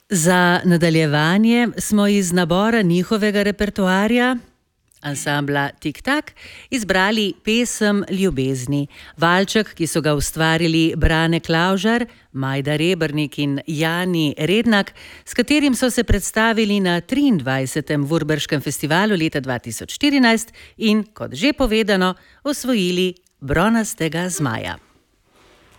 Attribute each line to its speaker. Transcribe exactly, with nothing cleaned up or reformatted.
Speaker 1: Za nadaljevanje smo iz nabora njihovega repertoarja, ansambla Tik Tak, izbrali Pesem ljubezni. Valček, ki so ga ustvarili Brane Klavžar, Majda Rebernik in Jani Rednak, s katerim so se predstavili na triindvajsetem Vurberškem festivalu leta dva tisoč štirinajst in, kot že povedano, osvojili bronastega zmaja.